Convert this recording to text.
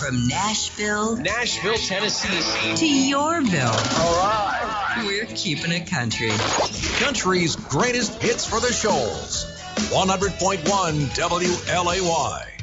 From Nashville, Tennessee, to Yorville. All right. We're keeping it country. Country's greatest hits for the Shoals. 100.1 WLAY.